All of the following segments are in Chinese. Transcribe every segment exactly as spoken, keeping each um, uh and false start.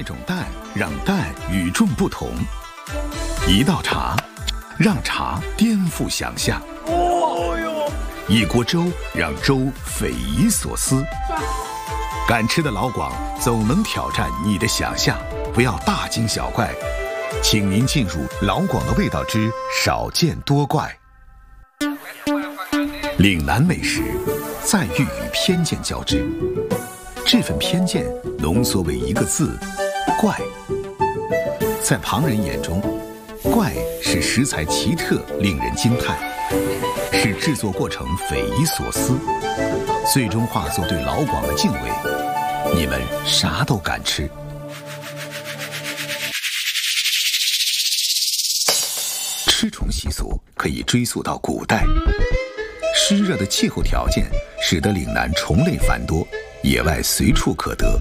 种蛋让蛋与众不同，一道茶让茶颠覆想象，哦哟，一锅粥让粥匪夷所思。敢吃的老广总能挑战你的想象，不要大惊小怪，请您进入老广的味道之少见多怪。岭南美食赞誉与偏见交织，这份偏见浓缩为一个字：怪。在旁人眼中，怪是食材奇特令人惊叹，是制作过程匪夷所思，最终化作对老广的敬畏。你们啥都敢吃。吃虫习俗可以追溯到古代，湿热的气候条件使得岭南虫类繁多，野外随处可得。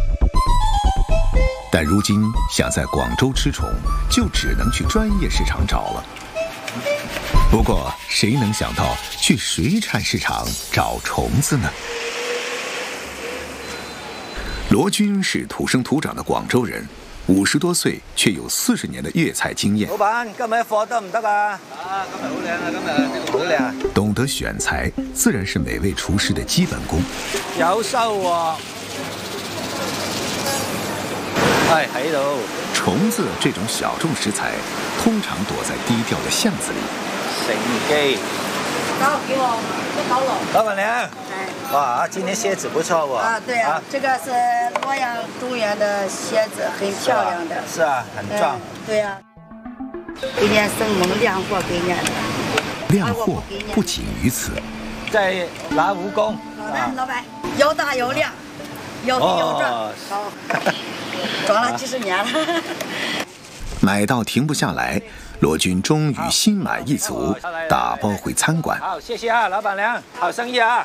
但如今想在广州吃虫，就只能去专业市场找了。不过谁能想到去水产市场找虫子呢？罗军是土生土长的广州人，五十多岁却有四十年的粤菜经验。 老闆，今日貨得唔得啊？啊，今日好靚啊！今日呢個好靚啊！ 懂得選材，自然是每位廚師的基本功。 有收喎，係喺度。 蟲子這種小眾食材，通常躲在低調的巷子裡。 成記。 九給我一九六。 老闆娘。哇，今天蝎子不錯喎！ 啊，對啊，啊這個是洛陽中原的蝎子，很漂亮的。 是啊，很壯。 嗯、對啊，給你生猛靚貨給你的。 靚貨不僅於此。 在哪蜈蚣？ 老闆，老闆，又大又亮，又肥又壯。 哦、 好，裝了幾十年了。 買到停不下來，羅軍終於心滿意足，打包回餐館。 好，謝謝啊，老闆娘，好生意啊！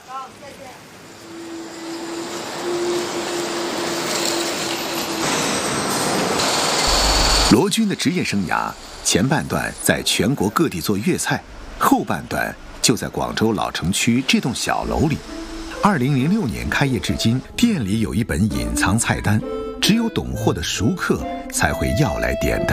羅軍的職業生涯前半段在全國各地做粵菜，後半段就在廣州老城區這棟小樓裡。二零零六年開業至今，店裡有一本隱藏菜單，只有懂貨的熟客才會要來點的。